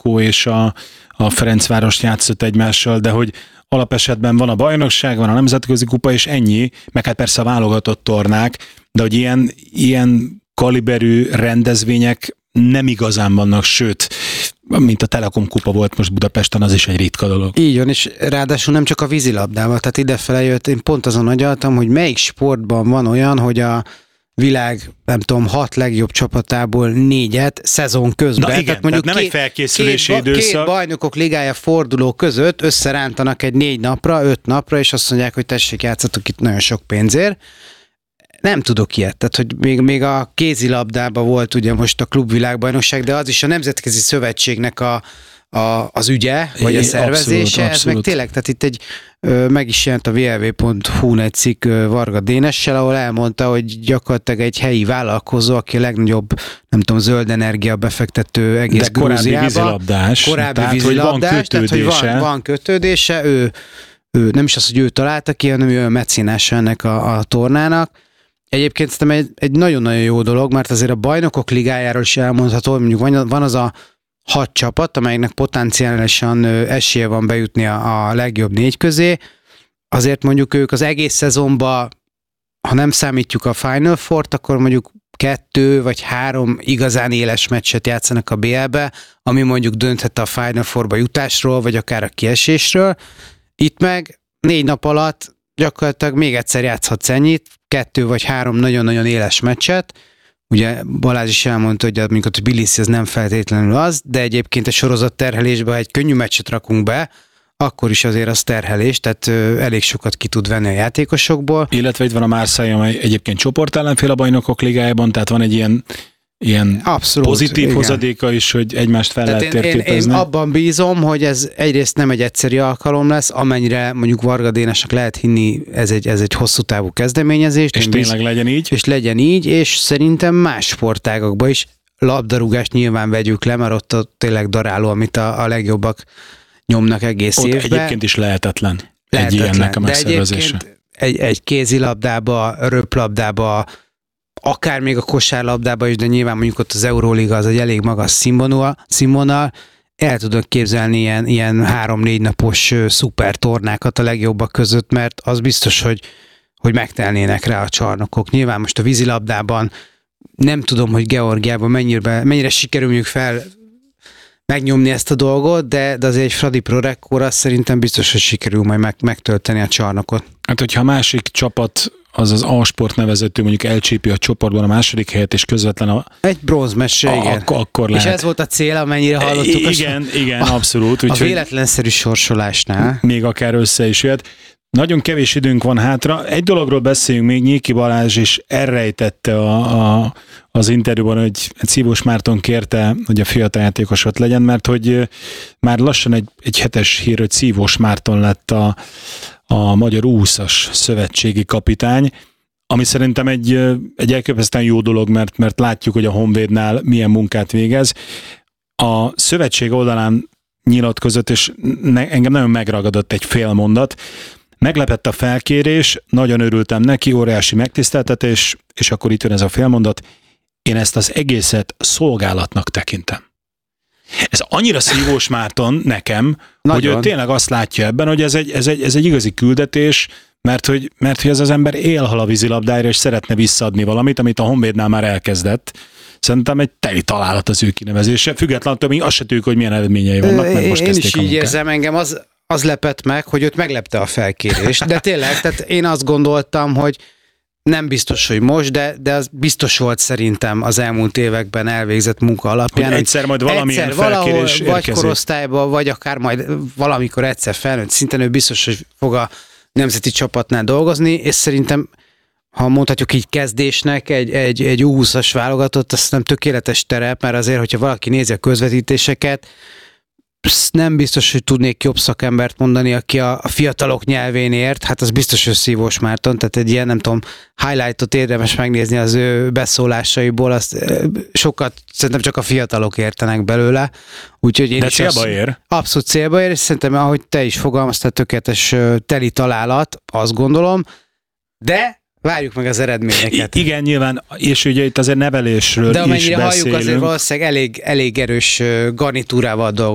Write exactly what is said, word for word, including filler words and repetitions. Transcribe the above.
Atletico és a, a Ferencváros játszott egymással, de hogy alapesetben van a bajnokság, van a nemzetközi kupa, és ennyi, meg hát persze a válogatott tornák, de hogy ilyen, ilyen kaliberű rendezvények nem igazán vannak, sőt, mint a Telekom kupa volt most Budapesten, az is egy ritka dolog. Így van, és ráadásul nem csak a vízilabdával, tehát idefele jött, én pont azon agyaltam, hogy melyik sportban van olyan, hogy a világ, nem tudom, hat legjobb csapatából négyet szezon közben. Na igen, tehát mondjuk tehát nem két, egy felkészülési két, időszak. Két bajnokok ligája forduló között összerántanak egy négy napra, öt napra, és azt mondják, hogy tessék, játszatok itt nagyon sok pénzért. Nem tudok ilyet, tehát hogy még, még a kézilabdában volt ugye most a klubvilágbajnokság, de az is a Nemzetközi Szövetségnek a, a, az ügye, vagy a szervezése, abszolút, ez abszolút. Meg tényleg, tehát itt egy, meg is jelent a vé el vé pont hú-n egy cikk Varga Dénessel, ahol elmondta, hogy gyakorlatilag egy helyi vállalkozó, aki a legnagyobb, nem tudom, zöld energia befektető egész de korábbi Grúziában. vízilabdás. Korábbi tehát, vízilabdás, hogy van tehát hogy van, van kötődése, ő, ő nem is az, hogy ő találta ki, hanem ő a mecénása ennek a, a tornának. Egyébként szerintem egy, egy nagyon-nagyon jó dolog, mert azért a bajnokok ligájáról is elmondható, hogy mondjuk van, van az a hat csapat, amelynek potenciálisan esélye van bejutni a, a legjobb négy közé. Azért mondjuk ők az egész szezonban, ha nem számítjuk a Final Four-t, akkor mondjuk kettő vagy három igazán éles meccset játszanak a bé el-be, ami mondjuk dönthet a Final Four-ba jutásról, vagy akár a kiesésről. Itt meg négy nap alatt gyakorlatilag még egyszer játszhatsz ennyit, kettő vagy három nagyon-nagyon éles meccset. Ugye Balázs is elmondta, hogy mondjuk a Tbilisi ez nem feltétlenül az, de egyébként a sorozat terhelésben, ha egy könnyű meccset rakunk be, akkor is azért az terhelés, tehát ö, elég sokat ki tud venni a játékosokból. Illetve itt van a Marseille, amely egyébként csoportellenfél a bajnokok ligájában, tehát van egy ilyen ilyen abszolút, pozitív igen. hozadéka is, hogy egymást fel tehát lehet térképezni. Én, én abban bízom, hogy ez egyrészt nem egy egyszerű alkalom lesz, amennyire mondjuk Varga Dénesnek lehet hinni, ez egy, ez egy hosszú távú kezdeményezés. És tényleg bíz, legyen így. És legyen így, és szerintem más sportágakban is labdarúgást nyilván vegyük le, mert ott, ott tényleg daráló, amit a, a legjobbak nyomnak egész ott évben. egyébként is lehetetlen, lehetetlen. egy ilyennek a megszervezése. De egyébként egy, egy kézilabdába, röplabdába, akár még a kosárlabdában is, de nyilván mondjuk ott az Euróliga az egy elég magas színvonal, színvonal. El tudok képzelni ilyen, ilyen három-négy napos szuper tornákat a legjobbak között, mert az biztos, hogy, hogy megtelnének rá a csarnokok. Nyilván most a vízilabdában nem tudom, hogy Georgiában mennyire, mennyire sikerül mondjuk fel megnyomni ezt a dolgot, de, de azért egy Fradi Pro Record szerintem biztos, hogy sikerül majd meg, megtölteni a csarnokot. Hát, hogyha a másik csapat az az A-sport nevezető mondjuk elcsípi a csoportban a második helyet, és közvetlen a... Egy bronzmesse, igen. Ak- akkor lehet. És ez volt a cél, amennyire hallottuk. Igen, a, igen, abszolút. A véletlenszerű sorsolásnál. Még akár össze is jöhet. Nagyon kevés időnk van hátra. Egy dologról beszéljünk még, Nyéki Balázs is elrejtette a, a, az interjúban, hogy Szívós Márton kérte, hogy a fiatal játékos ott legyen, mert hogy már lassan egy, egy hetes hír, hogy Szívós Márton lett a a magyar U húszas szövetségi kapitány, ami szerintem egy, egy elképesztően jó dolog, mert, mert látjuk, hogy a Honvédnál milyen munkát végez. A szövetség oldalán nyilatkozott, és ne, engem nagyon megragadott egy fél mondat. Meglepett a felkérés, nagyon örültem neki, óriási megtiszteltetés, és akkor itt jön ez a fél mondat. Én ezt az egészet szolgálatnak tekintem. Ez annyira Szívós Márton nekem, nagyon. Hogy ő tényleg azt látja ebben, hogy ez egy, ez egy, ez egy igazi küldetés, mert hogy, mert hogy ez az ember élhal a vízilabdára, és szeretne visszaadni valamit, amit a Honvédnál már elkezdett. Szerintem egy teli találat az ő kinevezése, függetlenül, még azt se tudjuk, hogy milyen eredményei vannak, meg most én kezdték is a így munkát. érzem, engem az, az lepett meg, hogy őt meglepte a felkérés, de tényleg, tehát én azt gondoltam, hogy nem biztos, hogy most, de, de az biztos volt szerintem az elmúlt években elvégzett munka alapján. Hogy egyszer majd valamilyen egyszer felkérés valahol, érkezik. Vagy korosztályban, vagy akár majd valamikor egyszer felnőtt szinten, ő biztos, hogy fog a nemzeti csapatnál dolgozni, és szerintem, ha mondhatjuk így kezdésnek, egy, egy, egy U húszas válogatott, azt nem tökéletes terep, mert azért, hogyha valaki nézi a közvetítéseket, nem biztos, hogy tudnék jobb szakembert mondani, aki a, a fiatalok nyelvén ért, hát az biztos, hogy Szívós Márton, tehát egy ilyen, nem tudom, highlightot érdemes megnézni az ő beszólásaiból, azt sokat szerintem csak a fiatalok értenek belőle. Úgyhogy én de is célba azt, ér. Abszolút célba ér, és szerintem, ahogy te is fogalmaztál, tökéletes teli találat, azt gondolom, de várjuk meg az eredményeket. I- igen, nyilván, és ugye itt azért nevelésről de is beszélünk. De amennyire halljuk, azért valószínűleg elég, elég erős garnitúrával dolgozunk.